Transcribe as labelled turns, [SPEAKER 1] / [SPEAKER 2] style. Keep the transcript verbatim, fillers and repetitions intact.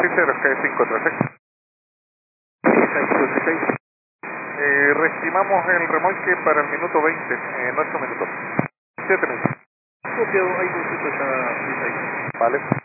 [SPEAKER 1] cero, G cinco tres seis. Eh, reestimamos el remolque para el minuto veinte, en ocho minutos. siete minutos.
[SPEAKER 2] Copiado, hay concepto ya.
[SPEAKER 1] Vale.